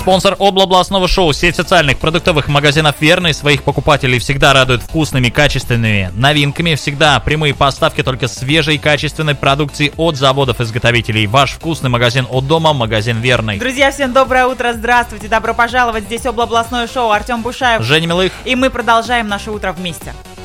Спонсор областного шоу, сеть социальных продуктовых магазинов «Верный» своих покупателей всегда радует вкусными, качественными новинками. Всегда прямые поставки только свежей и качественной продукции от заводов-изготовителей. Ваш вкусный магазин от дома, магазин «Верный». Друзья, всем доброе утро, здравствуйте, добро пожаловать. Здесь областное шоу, Артем Бушаев, Женя Милых. и мы продолжаем наше утро вместе.